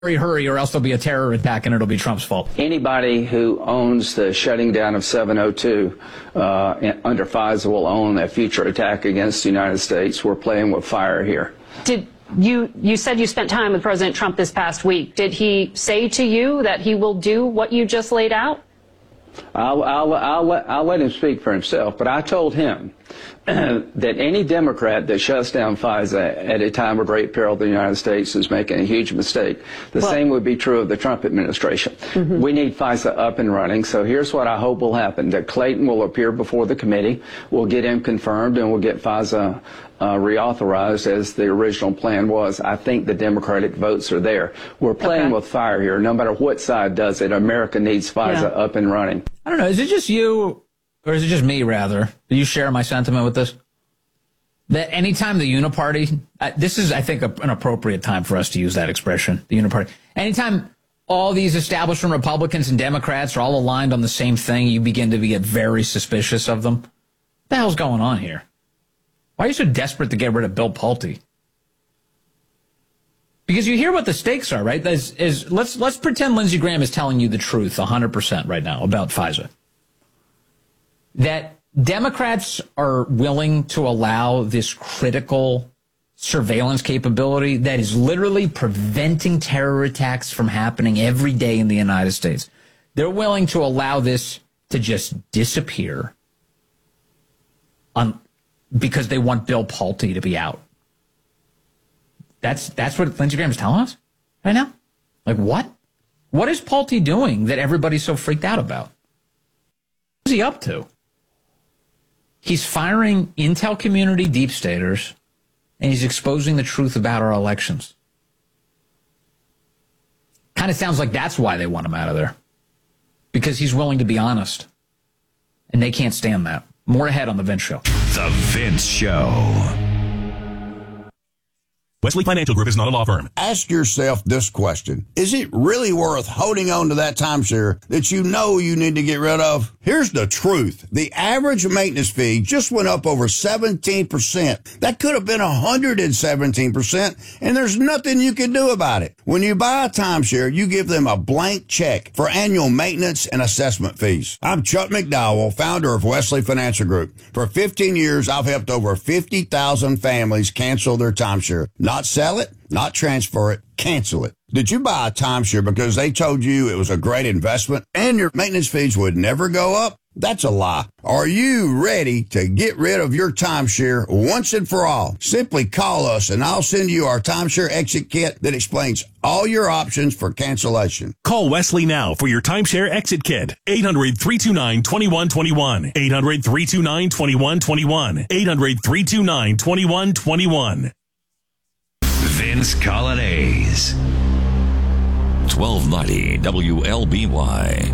hurry, or else there'll be a terror attack and it'll be Trump's fault. Anybody who owns the shutting down of 702 under FISA will own a future attack against the United States. We're playing with fire here. You said you spent time with President Trump this past week. Did he say to you that he will do what you just laid out? I'll let him speak for himself, but I told him that any Democrat that shuts down FISA at a time of great peril to the United States is making a huge mistake. The same would be true of the Trump administration. We need FISA up and running, so here's what I hope will happen, that Clayton will appear before the committee, we'll get him confirmed, and we'll get FISA reauthorized as the original plan was. I think the Democratic votes are there. We're playing with fire here. No matter what side does it, America needs FISA up and running. I don't know. Is it just you, or is it just me, rather? Do you share my sentiment with this? That anytime the uniparty, this is, I think, an appropriate time for us to use that expression, the uniparty. Anytime all these establishment Republicans and Democrats are all aligned on the same thing, you begin to get very suspicious of them. What the hell's going on here? Why are you so desperate to get rid of Bill Pulte? Because you hear what the stakes are, right? Let's pretend Lindsey Graham is telling you the truth 100% right now about FISA. That Democrats are willing to allow this critical surveillance capability that is literally preventing terror attacks from happening every day in the United States. They're willing to allow this to just disappear because they want Bill Pulte to be out. That's what Lindsey Graham is telling us right now? Like, what? What is Pulte doing that everybody's so freaked out about? What is he up to? He's firing intel community deep staters, and he's exposing the truth about our elections. Kind of sounds like that's why they want him out of there. Because he's willing to be honest. And they can't stand that. More ahead on The Vince Show. The Vince Show. Wesley Financial Group is not a law firm. Ask yourself this question. Is it really worth holding on to that timeshare that you know you need to get rid of? Here's the truth. The average maintenance fee just went up over 17%. That could have been 117%, and there's nothing you can do about it. When you buy a timeshare, you give them a blank check for annual maintenance and assessment fees. I'm Chuck McDowell, founder of Wesley Financial Group. For 15 years, I've helped over 50,000 families cancel their timeshare. Not sell it, not transfer it, cancel it. Did you buy a timeshare because they told you it was a great investment and your maintenance fees would never go up? That's a lie. Are you ready to get rid of your timeshare once and for all? Simply call us and I'll send you our timeshare exit kit that explains all your options for cancellation. Call Wesley now for your timeshare exit kit. 800-329-2121. 800-329-2121. 800-329-2121. Vince Colonnese. 1290 WLBY.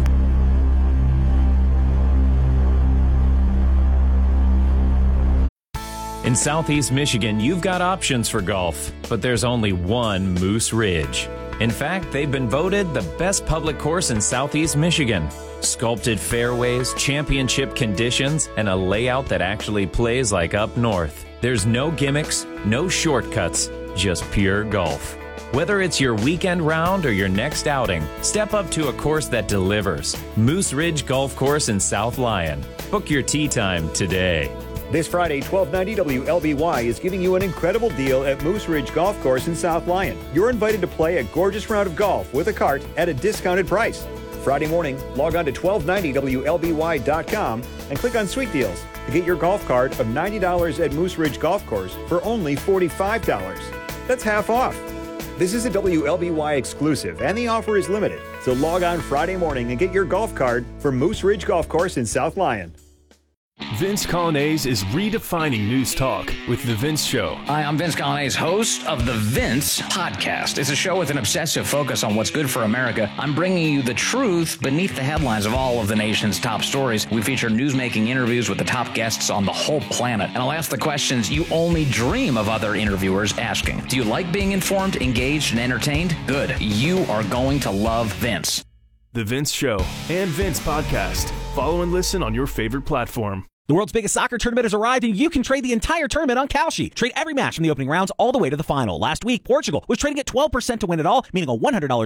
In Southeast Michigan, you've got options for golf, but there's only one Moose Ridge. In fact, they've been voted the best public course in Southeast Michigan. Sculpted fairways, championship conditions, and a layout that actually plays like up north. There's no gimmicks, no shortcuts, just pure golf. Whether it's your weekend round or your next outing, step up to a course that delivers. Moose Ridge Golf Course in South Lyon. Book your tee time today. This Friday, 1290 WLBY is giving you an incredible deal at Moose Ridge Golf Course in South Lyon. You're invited to play a gorgeous round of golf with a cart at a discounted price. Friday morning, log on to 1290WLBY.com and click on Sweet Deals to get your golf cart of $90 at Moose Ridge Golf Course for only $45. That's half off. This is a WLBY exclusive, and the offer is limited. So log on Friday morning and get your golf cart for Moose Ridge Golf Course in South Lyon. Vince Colonnese is redefining news talk with The Vince Show. Hi, I'm Vince Colonnese, host of The Vince Podcast. It's a show with an obsessive focus on what's good for America. I'm bringing you the truth beneath the headlines of all of the nation's top stories. We feature newsmaking interviews with the top guests on the whole planet. And I'll ask the questions you only dream of other interviewers asking. Do you like being informed, engaged, and entertained? Good. You are going to love Vince. The Vince Show and Vince Podcast. Follow and listen on your favorite platform. The world's biggest soccer tournament has arrived, and you can trade the entire tournament on Kalshi. Trade every match from the opening rounds all the way to the final. Last week, Portugal was trading at 12% to win it all, meaning a $100